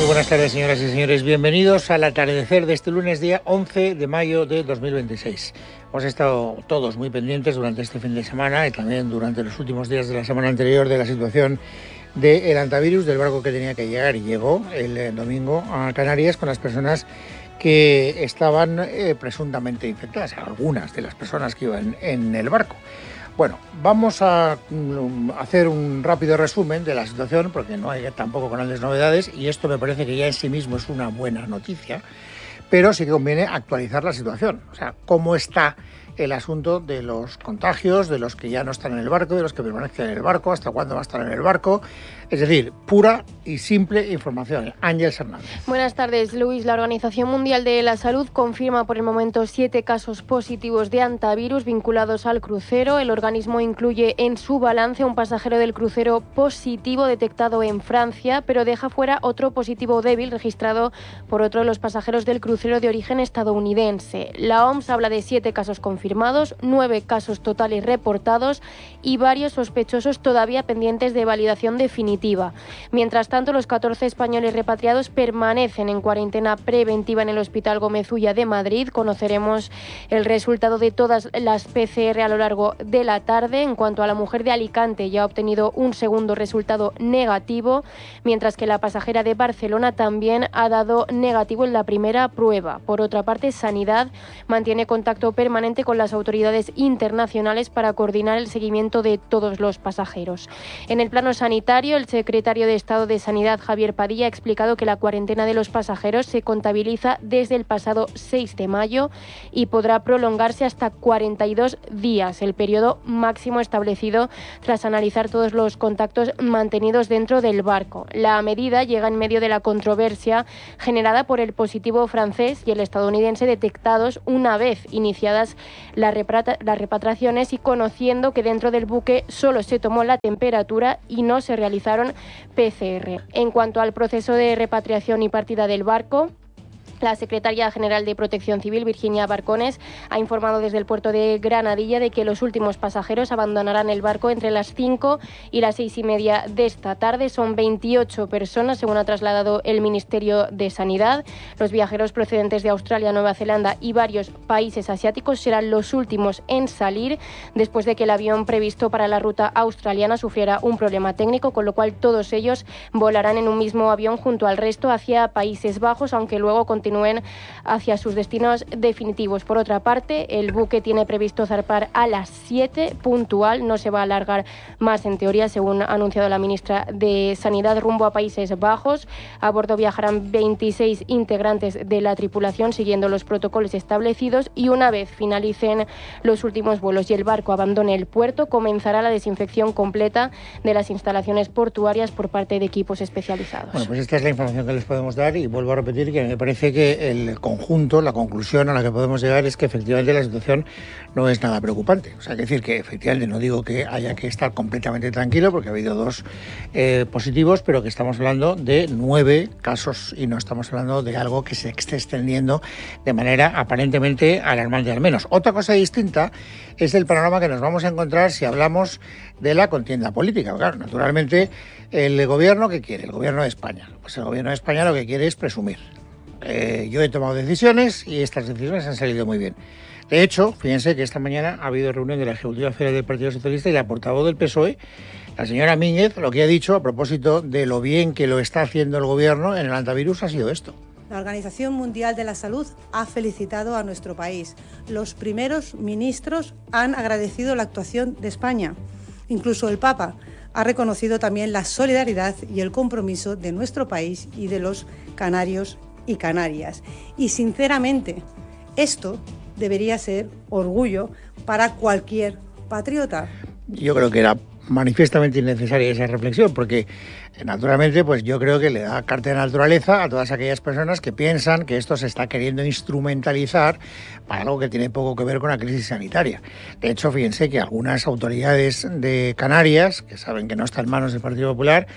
buenas tardes, señoras y señores. Bienvenidos al atardecer de este lunes, día 11 de mayo de 2026. Hemos estado todos muy pendientes durante este fin de semana y también durante los últimos días de la semana anterior de la situación del hantavirus, del barco que tenía que llegar, y llegó el domingo a Canarias con las personas que estaban presuntamente infectadas, algunas de las personas que iban en el barco. Bueno, vamos a hacer un rápido resumen de la situación porque no hay tampoco grandes novedades y esto me parece que ya en sí mismo es una buena noticia, pero sí que conviene actualizar la situación, o sea, cómo está el asunto de los contagios, de los que ya no están en el barco, de los que permanecen en el barco, hasta cuándo va a estar en el barco. Es decir, pura y simple información. Ángel Hernández. Buenas tardes, Luis. La Organización Mundial de la Salud confirma por el momento 7 casos positivos de hantavirus vinculados al crucero. El organismo incluye en su balance un pasajero del crucero positivo detectado en Francia, pero deja fuera otro positivo débil registrado por otro de los pasajeros del crucero de origen estadounidense. La OMS habla de 7 casos confirmados, 9 casos totales reportados y varios sospechosos todavía pendientes de validación definitiva. Mientras tanto, los 14 españoles repatriados permanecen en cuarentena preventiva en el Hospital Gómez Ulla de Madrid. Conoceremos el resultado de todas las PCR a lo largo de la tarde. En cuanto a la mujer de Alicante, ya ha obtenido un segundo resultado negativo, mientras que la pasajera de Barcelona también ha dado negativo en la primera prueba. Por otra parte, Sanidad mantiene contacto permanente con las autoridades internacionales para coordinar el seguimiento de todos los pasajeros. En el plano sanitario, el secretario de Estado de Sanidad, Javier Padilla, ha explicado que la cuarentena de los pasajeros se contabiliza desde el pasado 6 de mayo y podrá prolongarse hasta 42 días, el periodo máximo establecido tras analizar todos los contactos mantenidos dentro del barco. La medida llega en medio de la controversia generada por el positivo francés y el estadounidense detectados una vez iniciadas las repatriaciones y conociendo que dentro del buque solo se tomó la temperatura y no se realizaron PCR. En cuanto al proceso de repatriación y partida del barco, la secretaria general de Protección Civil, Virginia Barcones, ha informado desde el puerto de Granadilla de que los últimos pasajeros abandonarán el barco entre las 5 y las 6:30 de esta tarde. Son 28 personas, según ha trasladado el Ministerio de Sanidad. Los viajeros procedentes de Australia, Nueva Zelanda y varios países asiáticos serán los últimos en salir después de que el avión previsto para la ruta australiana sufriera un problema técnico, con lo cual todos ellos volarán en un mismo avión junto al resto hacia Países Bajos, aunque luego continúen hacia sus destinos definitivos. Por otra parte, el buque tiene previsto zarpar a las 7 puntual, no se va a alargar más en teoría, según ha anunciado la ministra de Sanidad, rumbo a Países Bajos. A bordo viajarán 26 integrantes de la tripulación siguiendo los protocolos establecidos y una vez finalicen los últimos vuelos y el barco abandone el puerto, comenzará la desinfección completa de las instalaciones portuarias por parte de equipos especializados. Bueno, pues esta es la información que les podemos dar y vuelvo a repetir que me parece que el conjunto, la conclusión a la que podemos llegar es que efectivamente la situación no es nada preocupante. O sea, que decir que efectivamente no digo que haya que estar completamente tranquilo porque ha habido 2 positivos, pero que estamos hablando de 9 casos y no estamos hablando de algo que se esté extendiendo de manera aparentemente alarmante al menos. Otra cosa distinta es el panorama que nos vamos a encontrar si hablamos de la contienda política. Claro, naturalmente, el gobierno, ¿qué quiere? El gobierno de España. Pues el gobierno de España lo que quiere es presumir. Yo he tomado decisiones y estas decisiones han salido muy bien. De hecho, fíjense que esta mañana ha habido reunión de la Ejecutiva Federal del Partido Socialista y la portavoz del PSOE, la señora Míñez, lo que ha dicho a propósito de lo bien que lo está haciendo el gobierno en el hantavirus ha sido esto. La Organización Mundial de la Salud ha felicitado a nuestro país. Los primeros ministros han agradecido la actuación de España. Incluso el Papa ha reconocido también la solidaridad y el compromiso de nuestro país y de los canarios y Canarias. Y sinceramente, esto debería ser orgullo para cualquier patriota. Yo creo que era manifiestamente innecesaria esa reflexión, porque naturalmente pues yo creo que le da carta de naturaleza a todas aquellas personas que piensan que esto se está queriendo instrumentalizar para algo que tiene poco que ver con la crisis sanitaria. De hecho, fíjense que algunas autoridades de Canarias, que saben que no está en manos del Partido Popular,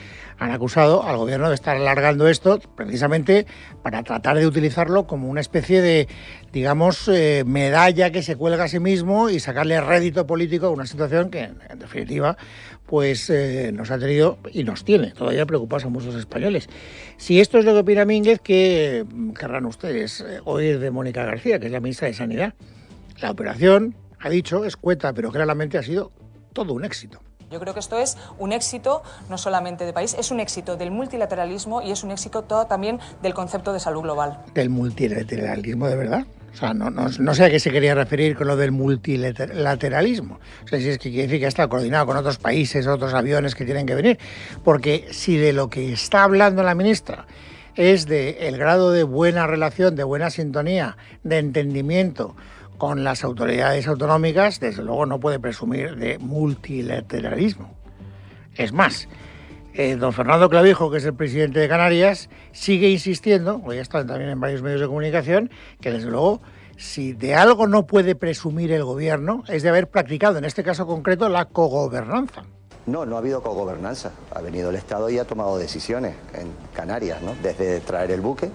han acusado al gobierno de estar alargando esto precisamente para tratar de utilizarlo como una especie de, digamos, medalla que se cuelga a sí mismo y sacarle rédito político a una situación que, en definitiva, pues nos ha tenido y nos tiene todavía preocupados a muchos españoles. Si esto es lo que opina Mínguez, ¿qué querrán ustedes oír de Mónica García, que es la ministra de Sanidad? La operación, ha dicho, escueta, pero claramente ha sido todo un éxito. Yo creo que esto es un éxito no solamente de país, es un éxito del multilateralismo y es un éxito todo también del concepto de salud global. ¿Del multilateralismo de verdad? O sea, no sé a qué se quería referir con lo del multilateralismo. O sea, si es que quiere decir que está coordinado con otros países, otros aviones que tienen que venir. Porque si de lo que está hablando la ministra es del grado de buena relación, de buena sintonía, de entendimiento con las autoridades autonómicas, desde luego no puede presumir de multilateralismo. Es más, don Fernando Clavijo, que es el presidente de Canarias, sigue insistiendo, hoy está también en varios medios de comunicación, que desde luego, si de algo no puede presumir el gobierno, es de haber practicado, en este caso concreto, la cogobernanza. No ha habido cogobernanza. Ha venido el Estado y ha tomado decisiones en Canarias, ¿no? Desde traer el buque,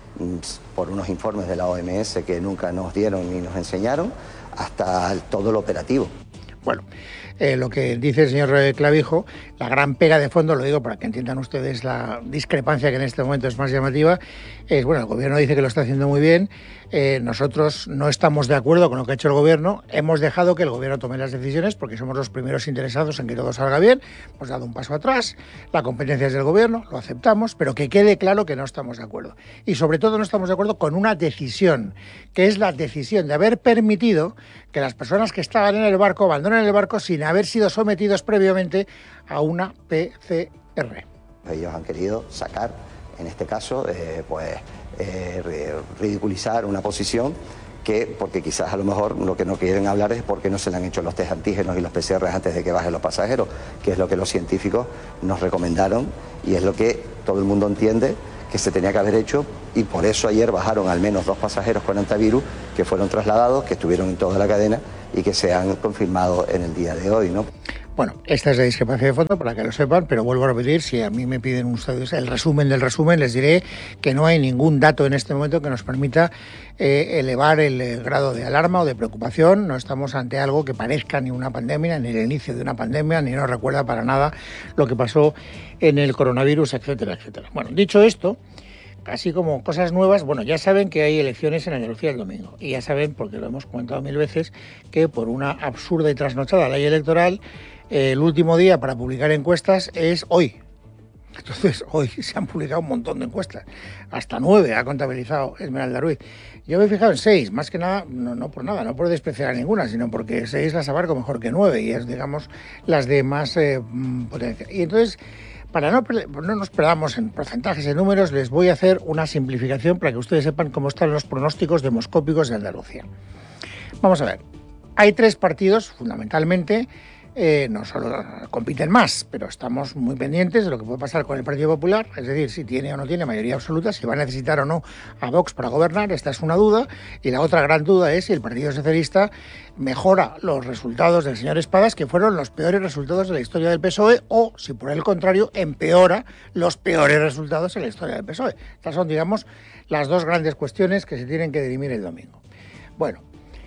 por unos informes de la OMS que nunca nos dieron ni nos enseñaron, hasta todo lo operativo. Bueno, lo que dice el señor Clavijo, la gran pega de fondo, lo digo para que entiendan ustedes la discrepancia que en este momento es más llamativa, es, bueno, el gobierno dice que lo está haciendo muy bien, nosotros no estamos de acuerdo con lo que ha hecho el gobierno, hemos dejado que el gobierno tome las decisiones porque somos los primeros interesados en que todo salga bien, hemos dado un paso atrás, la competencia es del gobierno, lo aceptamos, pero que quede claro que no estamos de acuerdo. Y sobre todo no estamos de acuerdo con una decisión, que es la decisión de haber permitido que las personas que estaban en el barco abandonen el barco sin haber sido sometidos previamente a una PCR. Ellos han querido sacar, en este caso, ridiculizar una posición que, porque quizás a lo mejor lo que no quieren hablar es porque no se le han hecho los test antígenos y los PCR antes de que bajen los pasajeros, que es lo que los científicos nos recomendaron y es lo que todo el mundo entiende que se tenía que haber hecho, y por eso ayer bajaron al menos 2 pasajeros con antivirus que fueron trasladados, que estuvieron en toda la cadena y que se han confirmado en el día de hoy, ¿no? Bueno, esta es la discrepancia de fondo para que lo sepan, pero vuelvo a repetir, si a mí me piden ustedes el resumen del resumen, les diré que no hay ningún dato en este momento que nos permita elevar el grado de alarma o de preocupación. No estamos ante algo que parezca ni una pandemia, ni el inicio de una pandemia, ni nos recuerda para nada lo que pasó en el coronavirus, etcétera, etcétera. Bueno, dicho esto, así como cosas nuevas, bueno, ya saben que hay elecciones en Andalucía el domingo. Y ya saben, porque lo hemos comentado 1000 veces, que por una absurda y trasnochada ley electoral, el último día para publicar encuestas es hoy. Entonces, hoy se han publicado un montón de encuestas. Hasta 9 ha contabilizado Esmeralda Ruiz. Yo me he fijado en 6, más que nada, no por nada, no por despreciar a ninguna, sino porque 6 las abarco mejor que 9 y es, digamos, las de más potencia. Y entonces, para no nos perdamos en porcentajes y números, les voy a hacer una simplificación para que ustedes sepan cómo están los pronósticos demoscópicos de Andalucía. Vamos a ver, hay 3 partidos, fundamentalmente, no solo compiten más, pero estamos muy pendientes de lo que puede pasar con el Partido Popular, es decir, si tiene o no tiene mayoría absoluta, si va a necesitar o no a Vox para gobernar, esta es una duda, y la otra gran duda es si el Partido Socialista mejora los resultados del señor Espadas, que fueron los peores resultados de la historia del PSOE, o si por el contrario empeora los peores resultados en la historia del PSOE. Estas son, digamos, las 2 grandes cuestiones que se tienen que dirimir el domingo. Bueno,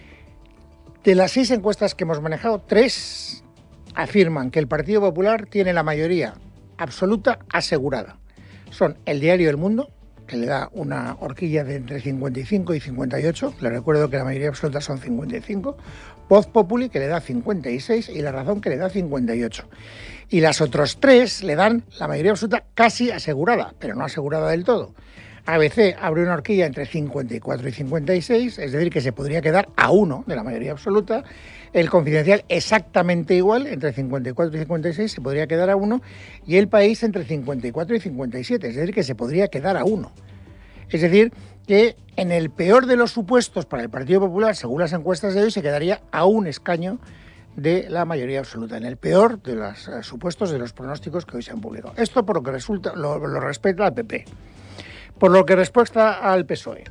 de las 6 encuestas que hemos manejado, 3 afirman que el Partido Popular tiene la mayoría absoluta asegurada. Son el diario El Mundo, que le da una horquilla de entre 55 y 58, le recuerdo que la mayoría absoluta son 55, Voz Populi, que le da 56, y La Razón, que le da 58. Y las otras 3 le dan la mayoría absoluta casi asegurada, pero no asegurada del todo. ABC abre una horquilla entre 54 y 56, es decir, que se podría quedar a 1 de la mayoría absoluta. El Confidencial exactamente igual, entre 54 y 56 se podría quedar a 1, y El País entre 54 y 57, es decir, que se podría quedar a 1. Es decir, que en el peor de los supuestos para el Partido Popular, según las encuestas de hoy, se quedaría a 1 escaño de la mayoría absoluta, en el peor de los supuestos de los pronósticos que hoy se han publicado. Esto por lo que lo respecta al PP. Por lo que respecta al PSOE,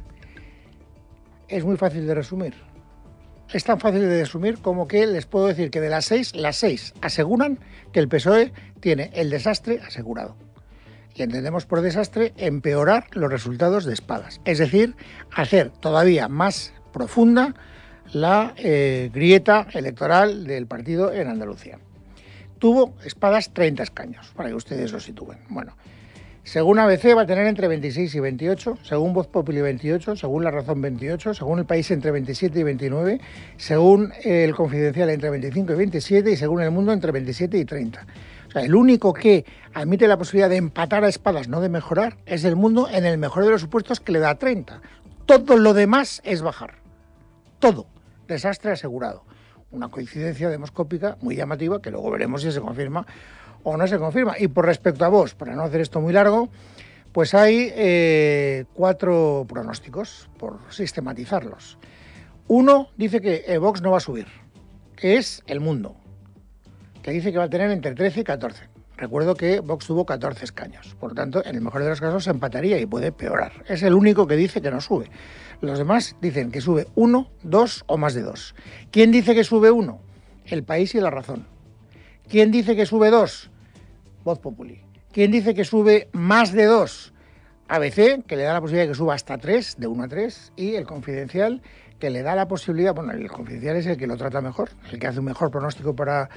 es muy fácil de resumir. Es tan fácil de resumir como que les puedo decir que de las 6 aseguran que el PSOE tiene el desastre asegurado. y entendemos por desastre empeorar los resultados de Espadas. Es decir, hacer todavía más profunda la grieta electoral del partido en Andalucía. Tuvo Espadas 30 escaños, para que ustedes lo sitúen. Bueno, según ABC va a tener entre 26 y 28, según Voz Populi 28, según La Razón 28, según El País entre 27 y 29, según El Confidencial entre 25 y 27 y según El Mundo entre 27 y 30. O sea, el único que admite la posibilidad de empatar a Espadas, no de mejorar, es El Mundo en el mejor de los supuestos, que le da 30. Todo lo demás es bajar. Todo. Desastre asegurado. Una coincidencia demoscópica muy llamativa que luego veremos si se confirma o no se confirma. Y por respecto a Vox, para no hacer esto muy largo, pues hay 4 pronósticos, por sistematizarlos. Uno dice que Vox no va a subir, que es El Mundo, que dice que va a tener entre 13 y 14. Recuerdo que Vox tuvo 14 escaños, por lo tanto, en el mejor de los casos se empataría y puede peorar. Es el único que dice que no sube. Los demás dicen que sube 1, 2 o más de 2. ¿Quién dice que sube 1? El País y La Razón. ¿Quién dice que sube 2? Voz Populi. ¿Quién dice que sube más de 2? ABC, que le da la posibilidad de que suba hasta 3, de 1 a 3, y El Confidencial, que le da la posibilidad, bueno, el Confidencial es el que lo trata mejor, el que hace un mejor pronóstico para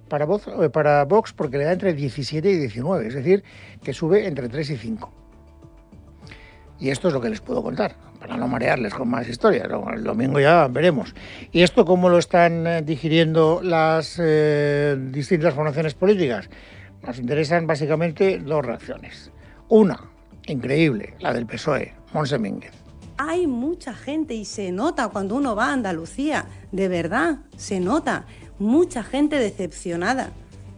Vox, porque le da entre 17 y 19, es decir, que sube entre 3 y 5. Y esto es lo que les puedo contar, para no marearles con más historias. El domingo ya veremos. ¿Y esto cómo lo están digiriendo las distintas formaciones políticas? Nos interesan básicamente 2 reacciones. Una, increíble, la del PSOE, Montse Mínguez. Hay mucha gente y se nota cuando uno va a Andalucía, de verdad, se nota. Mucha gente decepcionada.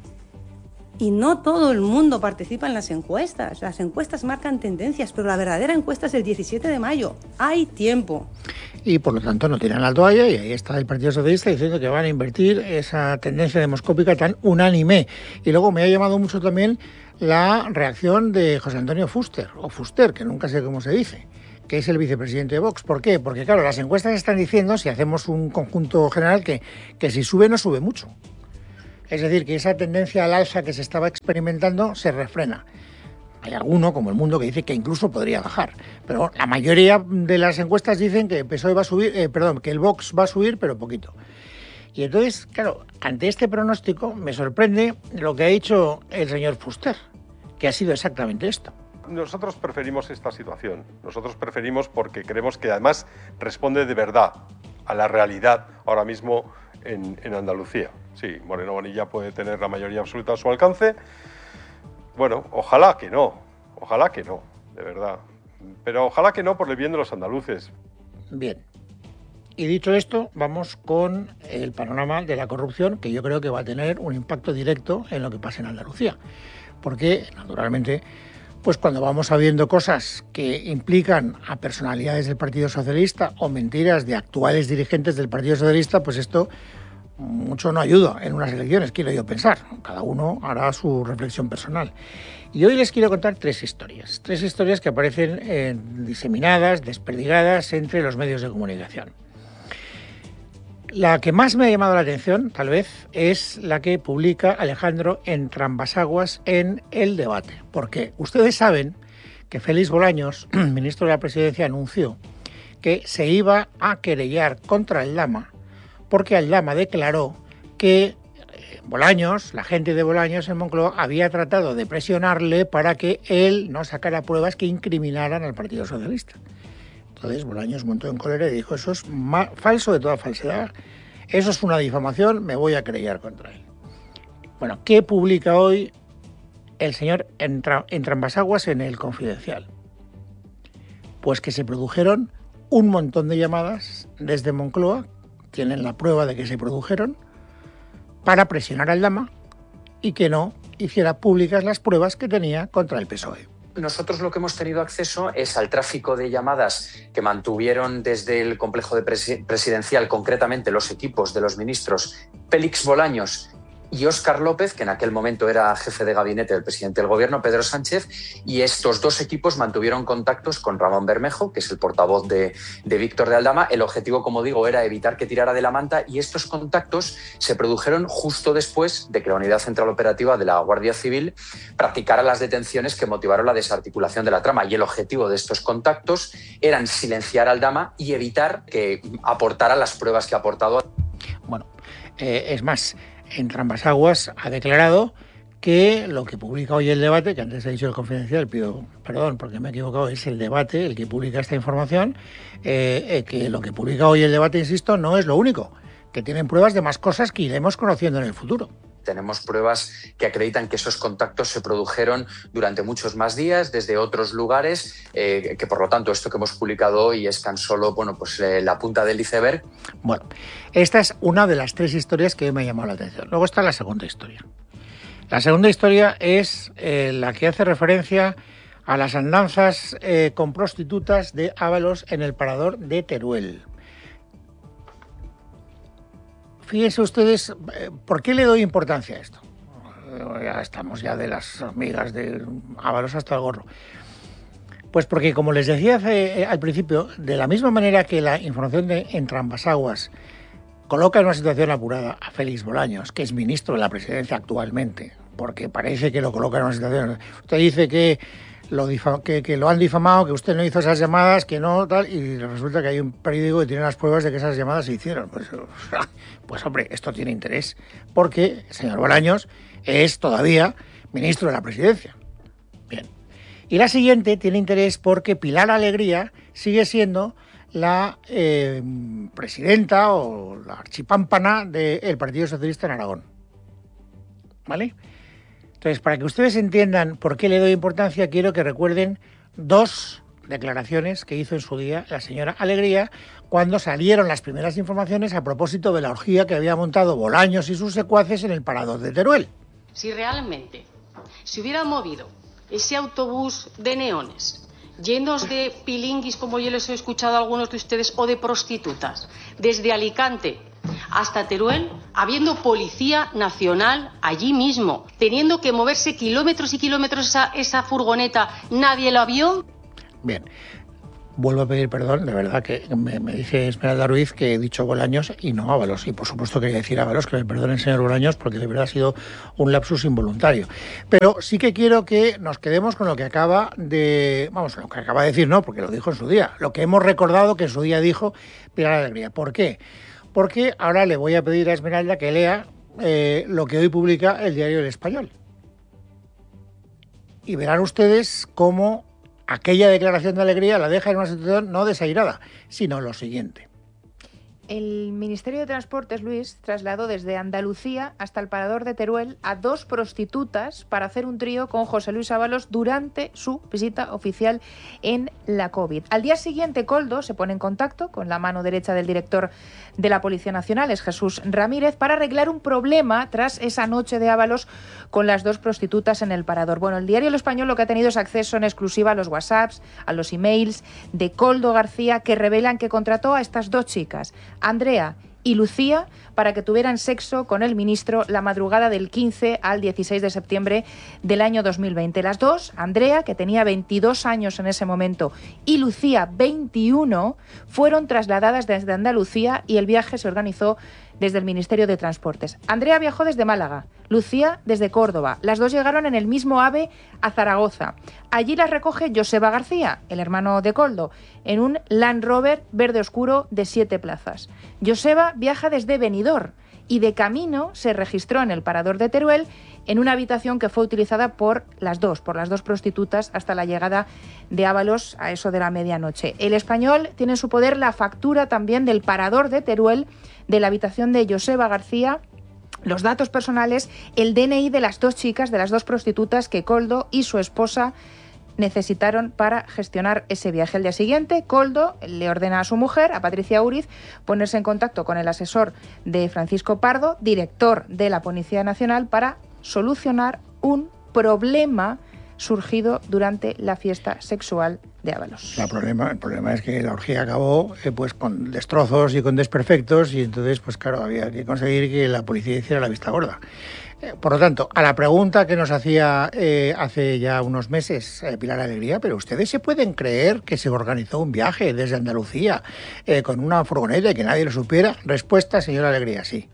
Y no todo el mundo participa en las encuestas. Las encuestas marcan tendencias, pero la verdadera encuesta es el 17 de mayo. Hay tiempo. Y por lo tanto no tiran la toalla, y ahí está el Partido Socialista diciendo que van a invertir esa tendencia demoscópica tan unánime. Y luego me ha llamado mucho también la reacción de José Antonio Fuster, o Fuster, que nunca sé cómo se dice, que es el vicepresidente de Vox. ¿Por qué? Porque claro, las encuestas están diciendo, si hacemos un conjunto general, que si sube no sube mucho. Es decir, que esa tendencia al alza que se estaba experimentando se refrena. Hay alguno, como El Mundo, que dice que incluso podría bajar. Pero la mayoría de las encuestas dicen que el PSOE va a subir, que el Vox va a subir, pero poquito. Y entonces, claro, ante este pronóstico me sorprende lo que ha dicho el señor Fuster, que ha sido exactamente esto. Nosotros preferimos esta situación. Nosotros preferimos porque creemos que además responde de verdad a la realidad ahora mismo en Andalucía. Sí, Moreno Bonilla puede tener la mayoría absoluta a su alcance. Bueno, ojalá que no, de verdad. Pero ojalá que no por el bien de los andaluces. Bien. Y dicho esto, vamos con el panorama de la corrupción, que yo creo que va a tener un impacto directo en lo que pasa en Andalucía. Porque, naturalmente, pues cuando vamos sabiendo cosas que implican a personalidades del Partido Socialista o mentiras de actuales dirigentes del Partido Socialista, pues esto mucho no ayuda en unas elecciones, quiero yo pensar. Cada uno hará su reflexión personal. Y hoy les quiero contar 3 historias. 3 historias que aparecen diseminadas, desperdigadas entre los medios de comunicación. La que más me ha llamado la atención, tal vez, es la que publica Alejandro Entrambassaguas en El Debate. Porque ustedes saben que Félix Bolaños, ministro de la Presidencia, anunció que se iba a querellar contra Aldama, porque Aldama declaró que Bolaños, la gente de Bolaños en Moncloa, había tratado de presionarle para que él no sacara pruebas que incriminaran al Partido Socialista. Entonces Bolaños montó en cólera y dijo: eso es falso de toda falsedad, eso es una difamación, me voy a querellar contra él. Bueno, ¿qué publica hoy el señor Entrambassaguas en El Confidencial? Pues que se produjeron un montón de llamadas desde Moncloa, tienen la prueba de que se produjeron, para presionar a Aldama y que no hiciera públicas las pruebas que tenía contra el PSOE. Nosotros lo que hemos tenido acceso es al tráfico de llamadas que mantuvieron desde el complejo presidencial, concretamente los equipos de los ministros Félix Bolaños y Óscar López, que en aquel momento era jefe de gabinete del presidente del gobierno, Pedro Sánchez, y estos dos equipos mantuvieron contactos con Ramón Bermejo, que es el portavoz de Víctor de Aldama. El objetivo, como digo, era evitar que tirara de la manta, y estos contactos se produjeron justo después de que la Unidad Central Operativa de la Guardia Civil practicara las detenciones que motivaron la desarticulación de la trama, y el objetivo de estos contactos eran silenciar a Aldama y evitar que aportara las pruebas que ha aportado. Bueno, es más, Entrambas Aguas ha declarado que lo que publica hoy El Debate, que antes he dicho El Confidencial, pido perdón porque me he equivocado, es El Debate el que publica esta información, que lo que publica hoy El Debate, insisto, no es lo único, que tienen pruebas de más cosas que iremos conociendo en el futuro. Tenemos pruebas que acreditan que esos contactos se produjeron durante muchos más días, desde otros lugares, que por lo tanto esto que hemos publicado hoy es tan solo la punta del iceberg. Bueno, esta es una de las tres historias que me ha llamado la atención. Luego está la segunda historia. La segunda historia es la que hace referencia a las andanzas con prostitutas de Ábalos en el parador de Teruel. Fíjense ustedes, ¿por qué le doy importancia a esto? Ya estamos ya de las amigas de Ábalos hasta el gorro. Pues porque, como les decía al principio, de la misma manera que la información de Entrambas Aguas coloca en una situación apurada a Félix Bolaños, que es ministro de la Presidencia actualmente, porque parece que lo coloca en una situación... Usted dice que lo han difamado, que usted no hizo esas llamadas, que no, tal, y resulta que hay un periódico que tiene las pruebas de que esas llamadas se hicieron. Pues hombre, esto tiene interés, porque el señor Bolaños es todavía ministro de la Presidencia. Bien. Y la siguiente tiene interés porque Pilar Alegría sigue siendo la presidenta o la archipámpana del Partido Socialista en Aragón. ¿Vale? Entonces, para que ustedes entiendan por qué le doy importancia, quiero que recuerden dos declaraciones que hizo en su día la señora Alegría cuando salieron las primeras informaciones a propósito de la orgía que había montado Bolaños y sus secuaces en el parador de Teruel. Si realmente se hubiera movido ese autobús de neones llenos de pilinguis, como yo les he escuchado a algunos de ustedes, o de prostitutas, desde Alicante hasta Teruel, habiendo Policía Nacional allí mismo, teniendo que moverse kilómetros y kilómetros esa furgoneta, ¿nadie lo vio? Bien, vuelvo a pedir perdón, de verdad que me dice Esmeralda Ruiz que he dicho Bolaños y no Ábalos, y por supuesto quería decir Ábalos, que me perdone el señor Bolaños, porque de verdad ha sido un lapsus involuntario. Pero sí que quiero que nos quedemos con lo que acaba de... lo que acaba de decir, no, porque lo dijo en su día, lo que hemos recordado que en su día dijo Pilar Alegría. ¿Por qué? Porque ahora le voy a pedir a Esmeralda que lea lo que hoy publica el diario El Español. Y verán ustedes cómo aquella declaración de Alegría la deja en una situación no desairada, sino lo siguiente. El Ministerio de Transportes, Luis, trasladó desde Andalucía hasta el parador de Teruel a 2 prostitutas para hacer un trío con José Luis Ábalos durante su visita oficial en la COVID. Al día siguiente, Koldo se pone en contacto con la mano derecha del director de la Policía Nacional, es Jesús Ramírez, para arreglar un problema tras esa noche de Ábalos con las 2 prostitutas en el parador. Bueno, el diario El Español lo que ha tenido es acceso en exclusiva a los WhatsApps, a los emails de Koldo García, que revelan que contrató a estas 2 chicas, Andrea y Lucía, para que tuvieran sexo con el ministro la madrugada del 15 al 16 de septiembre del año 2020. Las 2, Andrea, que tenía 22 años en ese momento, y Lucía, 21, fueron trasladadas desde Andalucía y el viaje se organizó desde el Ministerio de Transportes. Andrea viajó desde Málaga, Lucía desde Córdoba. Las 2 llegaron en el mismo AVE a Zaragoza. Allí las recoge Joseba García, el hermano de Koldo, en un Land Rover verde oscuro de 7 plazas. Joseba viaja desde Benidorm y de camino se registró en el parador de Teruel en una habitación que fue utilizada por las dos prostitutas hasta la llegada de Ábalos a eso de la medianoche. El Español tiene en su poder la factura también del parador de Teruel, de la habitación de Joseba García, los datos personales, el DNI de las 2 chicas, de las 2 prostitutas que Koldo y su esposa necesitaron para gestionar ese viaje. El día siguiente, Koldo le ordena a su mujer, a Patricia Uriz, ponerse en contacto con el asesor de Francisco Pardo, director de la Policía Nacional, para solucionar un problema surgido durante la fiesta sexual de Ábalos. El problema es que la orgía acabó pues con destrozos y con desperfectos, y entonces, pues claro, había que conseguir que la policía hiciera la vista gorda. Por lo tanto, a la pregunta que nos hacía hace ya unos meses Pilar Alegría, pero ¿ustedes se pueden creer que se organizó un viaje desde Andalucía con una furgoneta y que nadie lo supiera? Respuesta, señora Alegría, sí.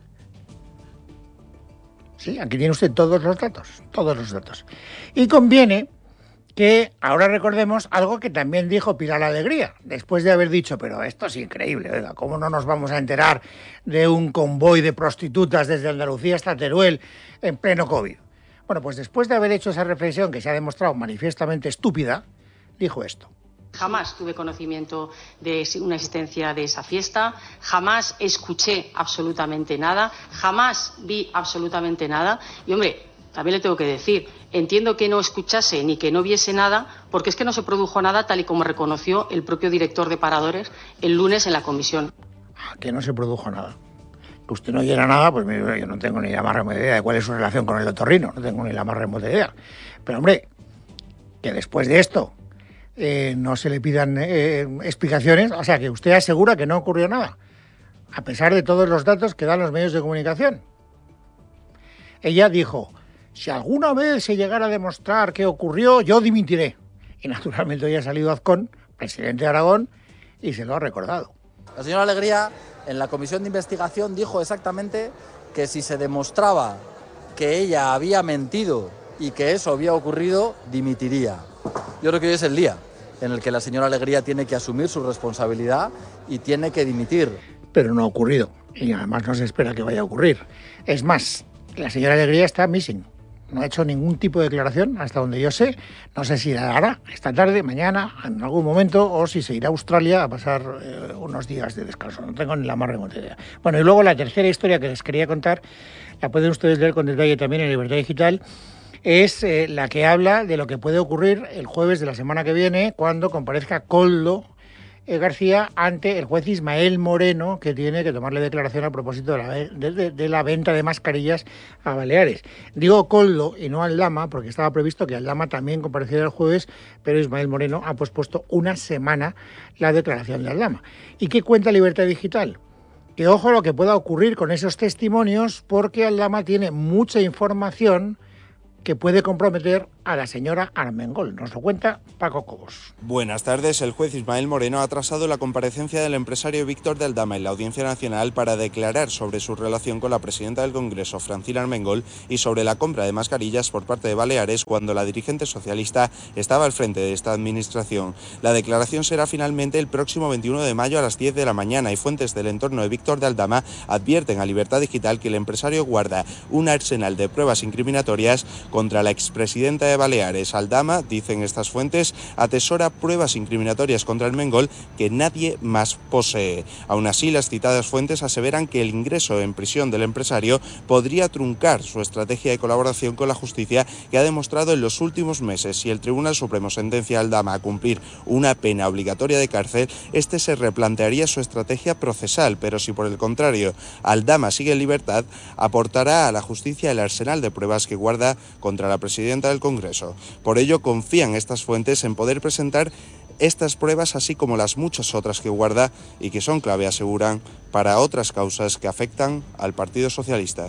Sí, aquí tiene usted todos los datos. Y conviene que ahora recordemos algo que también dijo Pilar Alegría, después de haber dicho, pero esto es increíble, oiga, ¿cómo no nos vamos a enterar de un convoy de prostitutas desde Andalucía hasta Teruel en pleno COVID? Bueno, pues después de haber hecho esa reflexión que se ha demostrado manifiestamente estúpida, dijo esto. Jamás tuve conocimiento de una existencia de esa fiesta, jamás escuché absolutamente nada, jamás vi absolutamente nada. Y, hombre, también le tengo que decir, entiendo que no escuchase ni que no viese nada, porque es que no se produjo nada tal y como reconoció el propio director de Paradores el lunes en la comisión. Que no se produjo nada. Que usted no oyera nada, pues yo no tengo ni la más remota idea de cuál es su relación con el otorrino, no tengo ni la más remota idea. Pero, hombre, que después de esto no se le pidan explicaciones, o sea, que usted asegura que no ocurrió nada, a pesar de todos los datos que dan los medios de comunicación. Ella dijo, si alguna vez se llegara a demostrar que ocurrió, yo dimitiré. Y naturalmente hoy ha salido Azcón, presidente de Aragón, y se lo ha recordado. La señora Alegría en la comisión de investigación dijo exactamente que si se demostraba que ella había mentido y que eso había ocurrido, dimitiría. Yo creo que hoy es el día en el que la señora Alegría tiene que asumir su responsabilidad y tiene que dimitir. Pero no ha ocurrido, y además no se espera que vaya a ocurrir. Es más, la señora Alegría está missing. No ha hecho ningún tipo de declaración, hasta donde yo sé. No sé si la hará esta tarde, mañana, en algún momento, o si se irá a Australia a pasar unos días de descanso. No tengo ni la más remota idea. Bueno, y luego la tercera historia que les quería contar, la pueden ustedes leer con detalle también en Libertad Digital, es la que habla de lo que puede ocurrir el jueves de la semana que viene, cuando comparezca Koldo García ante el juez Ismael Moreno, que tiene que tomarle declaración a propósito de la venta de mascarillas a Baleares. Digo Koldo y no Aldama, porque estaba previsto que Aldama también compareciera el jueves, pero Ismael Moreno ha pospuesto una semana la declaración de Aldama. ¿Y qué cuenta Libertad Digital? Que ojo lo que pueda ocurrir con esos testimonios, porque Aldama tiene mucha información que puede comprometer a la señora Armengol. Nos lo cuenta Paco Cobos. Buenas tardes. El juez Ismael Moreno ha atrasado la comparecencia del empresario Víctor de Aldama en la Audiencia Nacional para declarar sobre su relación con la presidenta del Congreso, Francina Armengol, y sobre la compra de mascarillas por parte de Baleares cuando la dirigente socialista estaba al frente de esta administración. La declaración será finalmente el próximo 21 de mayo a las 10 de la mañana y fuentes del entorno de Víctor de Aldama advierten a Libertad Digital que el empresario guarda un arsenal de pruebas incriminatorias contra la expresidenta de Baleares. Aldama, dicen estas fuentes, atesora pruebas incriminatorias contra Armengol que nadie más posee. Aún así, las citadas fuentes aseveran que el ingreso en prisión del empresario podría truncar su estrategia de colaboración con la justicia que ha demostrado en los últimos meses. Si el Tribunal Supremo sentencia a Aldama a cumplir una pena obligatoria de cárcel, este se replantearía su estrategia procesal, pero si por el contrario Aldama sigue en libertad, aportará a la justicia el arsenal de pruebas que guarda contra la presidenta del Congreso. Por ello, confían estas fuentes en poder presentar estas pruebas, así como las muchas otras que guarda y que son clave, aseguran, para otras causas que afectan al Partido Socialista.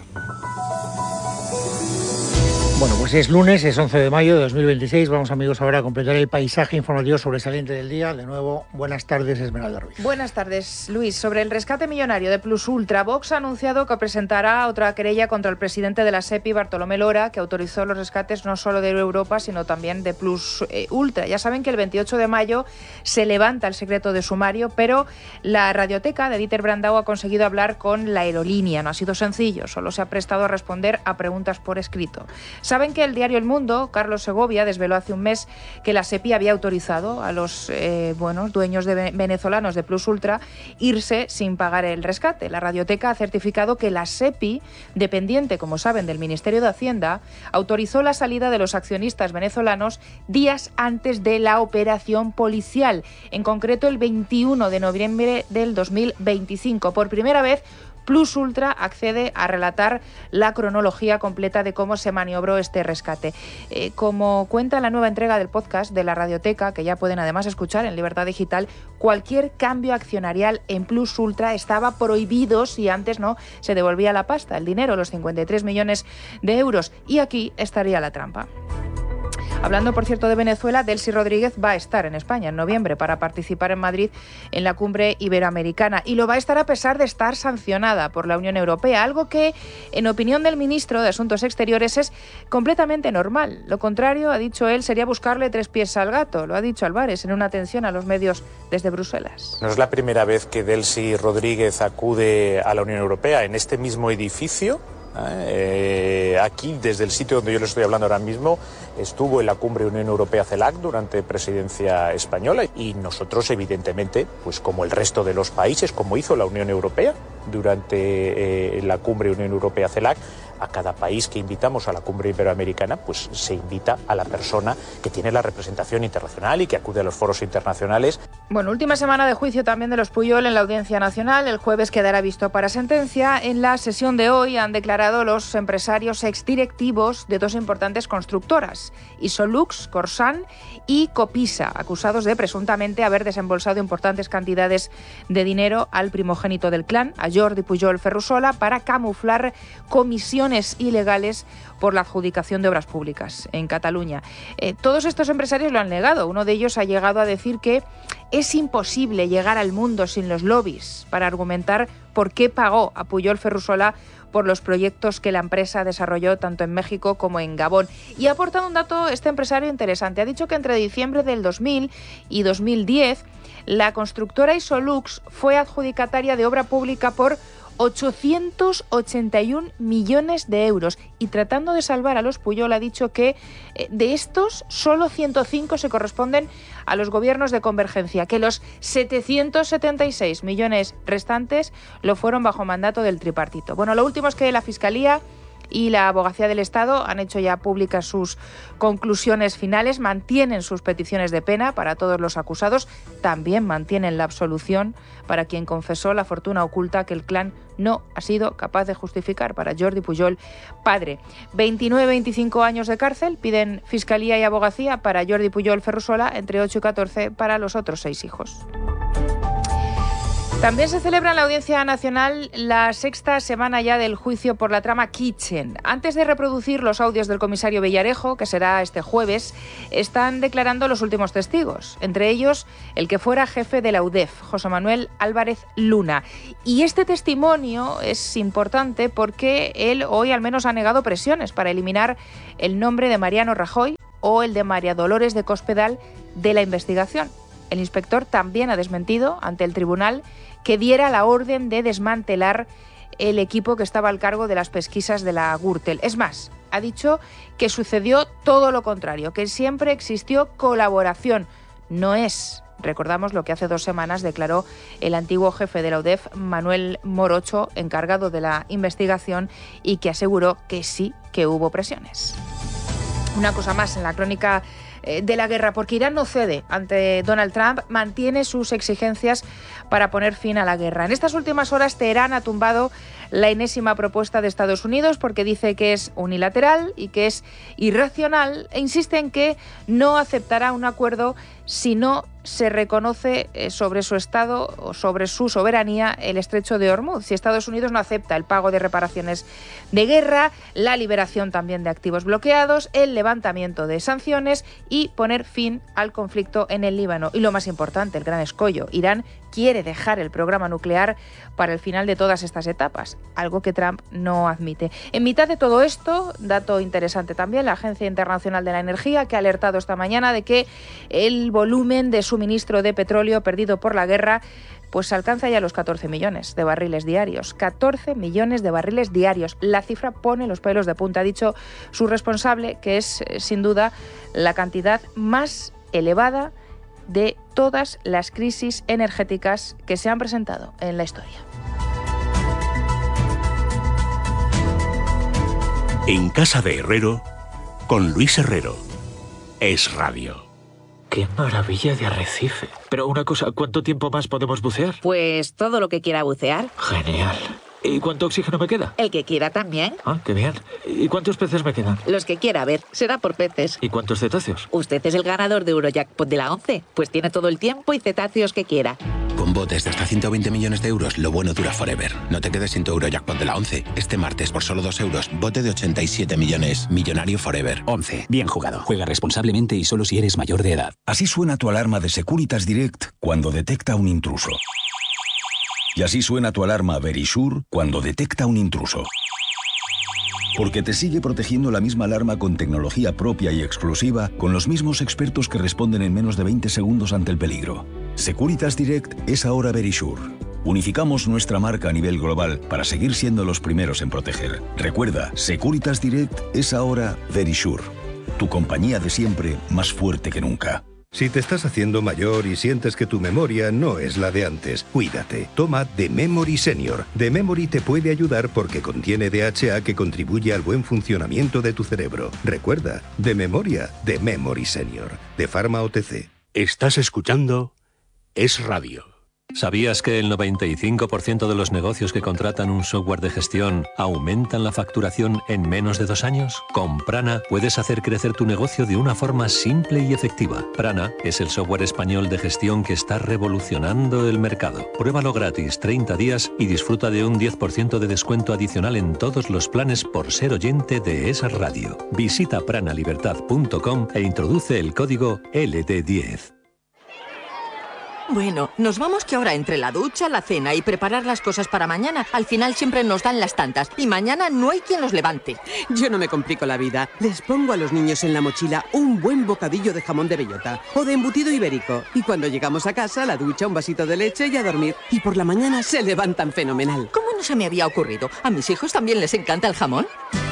Bueno, pues es lunes, es 11 de mayo de 2026. Vamos, amigos, ahora a completar el paisaje informativo sobresaliente del día. De nuevo, buenas tardes, Esmeralda Ruiz. Buenas tardes, Luis. Sobre el rescate millonario de Plus Ultra, Vox ha anunciado que presentará otra querella contra el presidente de la SEPI, Bartolomé Lora, que autorizó los rescates no solo de Europa, sino también de Plus Ultra. Ya saben que el 28 de mayo se levanta el secreto de sumario, pero la radioteca de Dieter Brandau ha conseguido hablar con la aerolínea. No ha sido sencillo, solo se ha prestado a responder a preguntas por escrito. Saben que el diario El Mundo, Carlos Segovia, desveló hace un mes que la SEPI había autorizado a los dueños venezolanos de Plus Ultra irse sin pagar el rescate. La radioteca ha certificado que la SEPI, dependiente, como saben, del Ministerio de Hacienda, autorizó la salida de los accionistas venezolanos días antes de la operación policial, en concreto el 21 de noviembre del 2025. Por primera vez, Plus Ultra accede a relatar la cronología completa de cómo se maniobró este rescate. Como cuenta la nueva entrega del podcast de la Radioteca, que ya pueden además escuchar en Libertad Digital, cualquier cambio accionarial en Plus Ultra estaba prohibido si antes no se devolvía la pasta, el dinero, los 53 millones de euros. Y aquí estaría la trampa. Hablando, por cierto, de Venezuela, Delcy Rodríguez va a estar en España en noviembre para participar en Madrid en la cumbre iberoamericana, y lo va a estar a pesar de estar sancionada por la Unión Europea, algo que, en opinión del ministro de Asuntos Exteriores, es completamente normal. Lo contrario, ha dicho él, sería buscarle 3 pies al gato. Lo ha dicho Álvarez en una atención a los medios desde Bruselas. No es la primera vez que Delcy Rodríguez acude a la Unión Europea en este mismo edificio. Aquí, desde el sitio donde yo les estoy hablando ahora mismo, estuvo en la cumbre Unión Europea-CELAC durante presidencia española, y nosotros, evidentemente, pues como el resto de los países, como hizo la Unión Europea durante la cumbre Unión Europea-CELAC, a cada país que invitamos a la cumbre iberoamericana, pues se invita a la persona que tiene la representación internacional y que acude a los foros internacionales. Bueno, última semana de juicio también de los Pujol en la Audiencia Nacional. El jueves quedará visto para sentencia. En la sesión de hoy han declarado los empresarios exdirectivos de 2 importantes constructoras, Isolux, Corsan y Copisa, acusados de presuntamente haber desembolsado importantes cantidades de dinero al primogénito del clan, a Jordi Pujol Ferrusola, para camuflar comisiones ilegales por la adjudicación de obras públicas en Cataluña. Todos estos empresarios lo han negado. Uno de ellos ha llegado a decir que es imposible llegar al mundo sin los lobbies, para argumentar por qué pagó a Pujol Ferrusola por los proyectos que la empresa desarrolló tanto en México como en Gabón. Y ha aportado un dato este empresario interesante. Ha dicho que entre diciembre del 2000 y 2010 la constructora Isolux fue adjudicataria de obra pública por 881 millones de euros, y tratando de salvar a los Pujol ha dicho que de estos solo 105 se corresponden a los gobiernos de convergencia, que los 776 millones restantes lo fueron bajo mandato del tripartito. Bueno, lo último es que la Fiscalía y la Abogacía del Estado han hecho ya públicas sus conclusiones finales, mantienen sus peticiones de pena para todos los acusados, también mantienen la absolución para quien confesó la fortuna oculta que el clan no ha sido capaz de justificar para Jordi Pujol, padre. 29-25 años de cárcel piden Fiscalía y Abogacía para Jordi Pujol Ferrusola, entre 8 y 14 para los otros 6 hijos. También se celebra en la Audiencia Nacional la 6ª semana ya del juicio por la trama Kitchen. Antes de reproducir los audios del comisario Villarejo, que será este jueves, están declarando los últimos testigos, entre ellos el que fuera jefe de la UDEF, José Manuel Álvarez Luna. Y este testimonio es importante porque él hoy al menos ha negado presiones para eliminar el nombre de Mariano Rajoy o el de María Dolores de Cospedal de la investigación. El inspector también ha desmentido ante el tribunal que diera la orden de desmantelar el equipo que estaba al cargo de las pesquisas de la Gürtel. Es más, ha dicho que sucedió todo lo contrario, que siempre existió colaboración. No es, recordamos lo que hace 2 semanas declaró el antiguo jefe de la UDEF, Manuel Morocho, encargado de la investigación, y que aseguró que sí que hubo presiones. Una cosa más en la crónica de la guerra, porque Irán no cede ante Donald Trump, mantiene sus exigencias para poner fin a la guerra. En estas últimas horas, Teherán ha tumbado la enésima propuesta de Estados Unidos porque dice que es unilateral y que es irracional, e insiste en que no aceptará un acuerdo si no se reconoce sobre su Estado o sobre su soberanía el estrecho de Hormuz. Si Estados Unidos no acepta el pago de reparaciones de guerra, la liberación también de activos bloqueados, el levantamiento de sanciones y poner fin al conflicto en el Líbano. Y lo más importante, el gran escollo, Irán quiere dejar el programa nuclear para el final de todas estas etapas, algo que Trump no admite. En mitad de todo esto, dato interesante también, la Agencia Internacional de la Energía, que ha alertado esta mañana de que el volumen de suministro de petróleo perdido por la guerra pues alcanza ya los 14 millones de barriles diarios. 14 millones de barriles diarios. La cifra pone los pelos de punta. Ha dicho su responsable que es, sin duda, la cantidad más elevada de todas las crisis energéticas que se han presentado en la historia. En Casa de Herrero, con Luis Herrero. Es Radio. ¡Qué maravilla de arrecife! Pero una cosa, ¿cuánto tiempo más podemos bucear? Pues todo lo que quiera bucear. Genial. ¿Y cuánto oxígeno me queda? El que quiera también. Ah, qué bien. ¿Y cuántos peces me quedan? Los que quiera, a ver, será por peces. ¿Y cuántos cetáceos? Usted es el ganador de Eurojackpot de la 11, pues tiene todo el tiempo y cetáceos que quiera. Con botes de hasta 120 millones de euros, lo bueno dura forever. No te quedes sin tu Eurojackpot de la 11. Este martes, por solo 2 euros, bote de 87 millones. Millonario forever. 11. Bien jugado. Juega responsablemente y solo si eres mayor de edad. Así suena tu alarma de Securitas Direct cuando detecta un intruso. Y así suena tu alarma Verisure cuando detecta un intruso. Porque te sigue protegiendo la misma alarma con tecnología propia y exclusiva, con los mismos expertos que responden en menos de 20 segundos ante el peligro. Securitas Direct es ahora Verisure. Unificamos nuestra marca a nivel global para seguir siendo los primeros en proteger. Recuerda, Securitas Direct es ahora Verisure. Tu compañía de siempre, más fuerte que nunca. Si te estás haciendo mayor y sientes que tu memoria no es la de antes, cuídate. Toma The Memory Senior. The Memory te puede ayudar porque contiene DHA que contribuye al buen funcionamiento de tu cerebro. Recuerda, de memoria, The Memory Senior. De Pharma OTC. Estás escuchando Es Radio. ¿Sabías que el 95% de los negocios que contratan un software de gestión aumentan la facturación en menos de 2 años? Con Prana puedes hacer crecer tu negocio de una forma simple y efectiva. Prana es el software español de gestión que está revolucionando el mercado. Pruébalo gratis 30 días y disfruta de un 10% de descuento adicional en todos los planes por ser oyente de Es Radio. Visita pranalibertad.com e introduce el código LD10. Bueno, nos vamos que ahora entre la ducha, la cena y preparar las cosas para mañana, al final siempre nos dan las tantas y mañana no hay quien los levante. Yo no me complico la vida. Les pongo a los niños en la mochila un buen bocadillo de jamón de bellota o de embutido ibérico. Y cuando llegamos a casa, la ducha, un vasito de leche y a dormir. Y por la mañana se levantan fenomenal. ¿Cómo no se me había ocurrido? ¿A mis hijos también les encanta el jamón?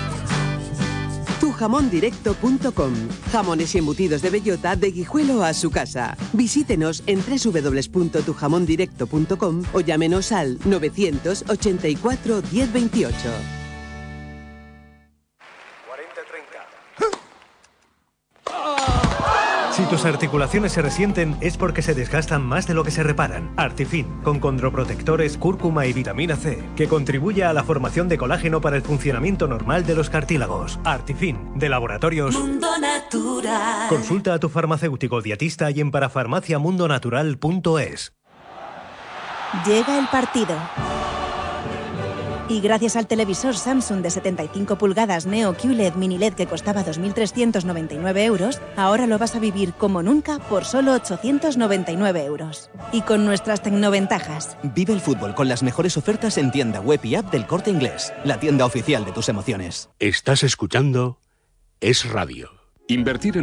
Tujamondirecto.com. Jamones y embutidos de bellota de Guijuelo a su casa. Visítenos en www.tujamondirecto.com o llámenos al 984 1028. Si tus articulaciones se resienten es porque se desgastan más de lo que se reparan. Artifin, con condroprotectores, cúrcuma y vitamina C, que contribuye a la formación de colágeno para el funcionamiento normal de los cartílagos. Artifin, de Laboratorios Mundo Natural. Consulta a tu farmacéutico dietista y en parafarmaciamundonatural.es. Llega el partido. Y gracias al televisor Samsung de 75 pulgadas Neo QLED Mini LED que costaba 2.399 euros, ahora lo vas a vivir como nunca por solo 899 euros. Y con nuestras tecnoventajas. Vive el fútbol con las mejores ofertas en tienda web y app del Corte Inglés, la tienda oficial de tus emociones. Estás escuchando Es Radio. Invertir en